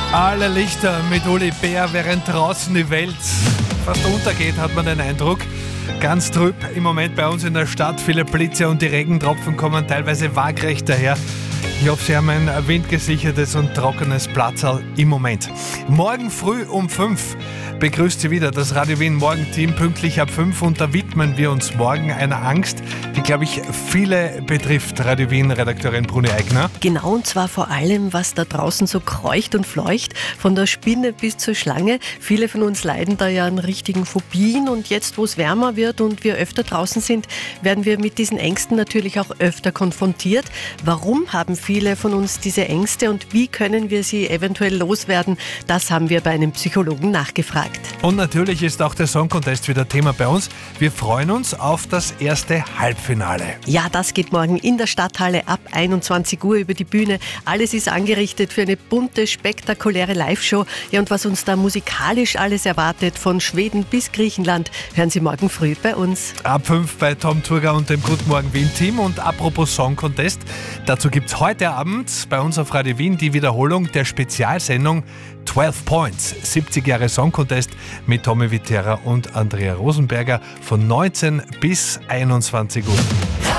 Alle Lichter mit Uli Bär, während draußen die Welt fast untergeht, hat man den Eindruck. Ganz trüb im Moment bei uns in der Stadt. Viele Blitze und die Regentropfen kommen teilweise waagrecht daher. Ich hoffe, Sie haben ein windgesichertes und trockenes Platzl im Moment. Morgen früh um 5 begrüßt Sie wieder das Radio Wien Morgenteam pünktlich ab 5 und da widmen wir uns morgen einer Angst, die, glaube ich, viele betrifft. Radio Wien Redakteurin Bruni Eigner. Genau, und zwar vor allem, was da draußen so kreucht und fleucht, von der Spinne bis zur Schlange. Viele von uns leiden da ja an richtigen Phobien und jetzt, wo es wärmer wird und wir öfter draußen sind, werden wir mit diesen Ängsten natürlich auch öfter konfrontiert. Warum haben viele von uns diese Ängste und wie können wir sie eventuell loswerden? Das haben wir bei einem Psychologen nachgefragt. Und natürlich ist auch der Song Contest wieder Thema bei uns. Wir freuen uns auf das erste Halbfinale. Ja, das geht morgen in der Stadthalle ab 21 Uhr über die Bühne. Alles ist angerichtet für eine bunte, spektakuläre Live-Show. Ja, und was uns da musikalisch alles erwartet, von Schweden bis Griechenland, hören Sie morgen früh bei uns. Ab 5 bei Tom Turga und dem Guten Morgen Wien-Team. Und apropos Song Contest, dazu gibt es heute Abend bei uns auf Radio Wien die Wiederholung der Spezialsendung 12 Points, 70 Jahre Song Contest mit Tommy Viterra und Andrea Rosenberger von 19 bis 21 Uhr.